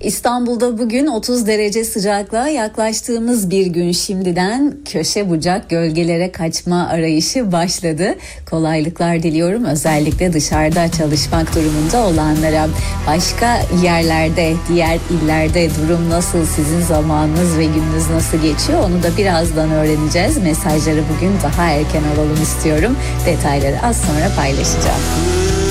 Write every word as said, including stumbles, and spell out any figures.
İstanbul'da bugün otuz derece sıcaklığa yaklaştığımız bir gün, şimdiden köşe bucak gölgelere kaçma arayışı başladı. Kolaylıklar diliyorum özellikle dışarıda çalışmak durumunda olanlara. Başka yerlerde, diğer illerde durum nasıl, sizin zamanınız ve gününüz nasıl geçiyor, onu da birazdan öğreneceğiz. Mesajları bugün daha erken alalım istiyorum. Detayları az sonra paylaşacağım.